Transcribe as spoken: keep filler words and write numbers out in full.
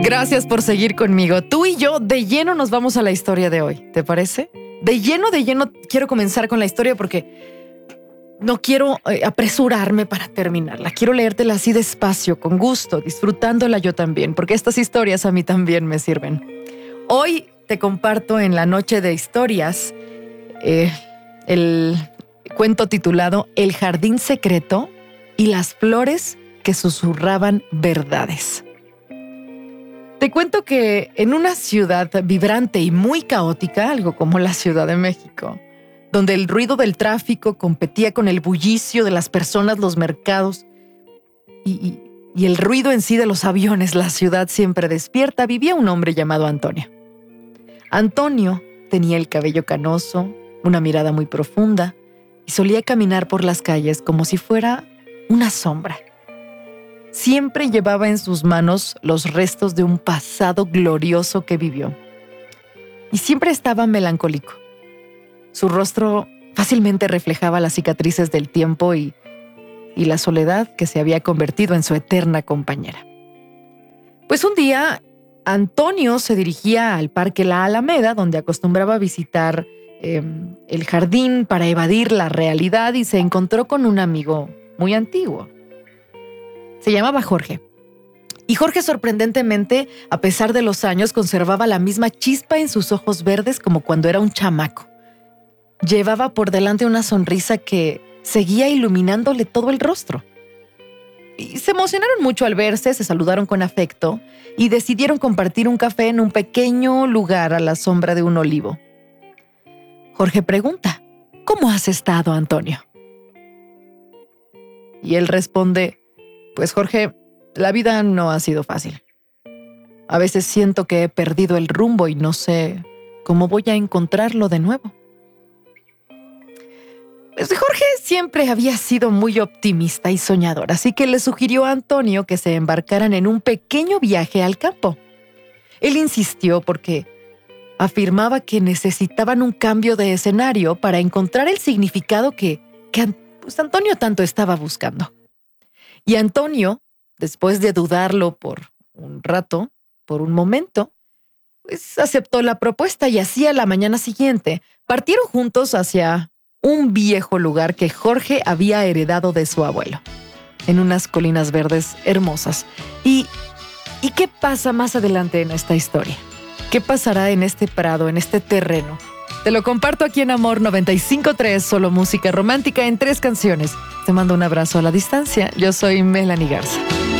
Gracias por seguir conmigo. Tú y yo de lleno nos vamos a la historia de hoy, ¿te parece? De lleno, de lleno quiero comenzar con la historia porque no quiero eh, apresurarme para terminarla. Quiero leértela así despacio, con gusto, disfrutándola yo también, porque estas historias a mí también me sirven. Hoy te comparto en la noche de historias eh, el cuento titulado El jardín secreto y las flores que susurraban verdades. Te cuento que en una ciudad vibrante y muy caótica, algo como la Ciudad de México, donde el ruido del tráfico competía con el bullicio de las personas, los mercados y, y, y el ruido en sí de los aviones, la ciudad siempre despierta, vivía un hombre llamado Antonio. Antonio tenía el cabello canoso, una mirada muy profunda y solía caminar por las calles como si fuera una sombra. Siempre llevaba en sus manos los restos de un pasado glorioso que vivió. Y siempre estaba melancólico. Su rostro fácilmente reflejaba las cicatrices del tiempo y, y la soledad que se había convertido en su eterna compañera. Pues un día, Antonio se dirigía al Parque La Alameda, donde acostumbraba visitar eh, el jardín para evadir la realidad, y se encontró con un amigo muy antiguo. Se llamaba Jorge. Y Jorge, sorprendentemente, a pesar de los años, conservaba la misma chispa en sus ojos verdes como cuando era un chamaco. Llevaba por delante una sonrisa que seguía iluminándole todo el rostro. Y se emocionaron mucho al verse, se saludaron con afecto y decidieron compartir un café en un pequeño lugar a la sombra de un olivo. Jorge pregunta: ¿Cómo has estado, Antonio? Y él responde: Pues Jorge, la vida no ha sido fácil. A veces siento que he perdido el rumbo y no sé cómo voy a encontrarlo de nuevo. Pues Jorge siempre había sido muy optimista y soñador, así que le sugirió a Antonio que se embarcaran en un pequeño viaje al campo. Él insistió porque afirmaba que necesitaban un cambio de escenario para encontrar el significado que, que pues Antonio tanto estaba buscando. Y Antonio, después de dudarlo por un rato, por un momento, pues aceptó la propuesta y así a la mañana siguiente partieron juntos hacia un viejo lugar que Jorge había heredado de su abuelo, en unas colinas verdes hermosas. ¿Y, ¿y qué pasa más adelante en esta historia? ¿Qué pasará en este prado, en este terreno? Te lo comparto aquí en Amor noventa y cinco punto tres, solo música romántica en tres canciones. Te mando un abrazo a la distancia. Yo soy Melanie Garza.